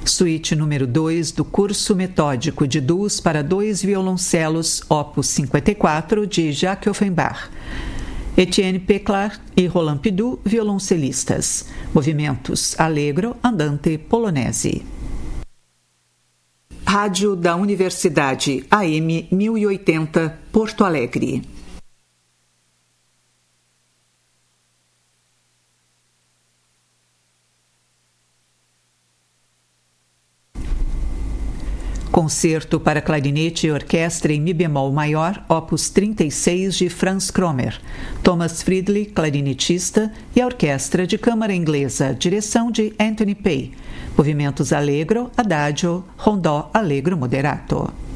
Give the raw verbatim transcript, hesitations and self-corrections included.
Suíte número dois do curso metódico de duos para dois violoncelos, opus cinquenta e quatro, de Jacques Offenbach. Etienne Peclar e Roland Pidou, violoncelistas. Movimentos Allegro, Andante, Polonese. Rádio da Universidade, A M mil e oitenta, Porto Alegre. Concerto para clarinete e orquestra em mi bemol maior, opus trinta e seis, de Franz Kromer. Thomas Friedli, clarinetista, e a Orquestra de Câmara Inglesa, direção de Anthony Pay. Movimentos Allegro, Adagio, Rondó, Allegro moderato.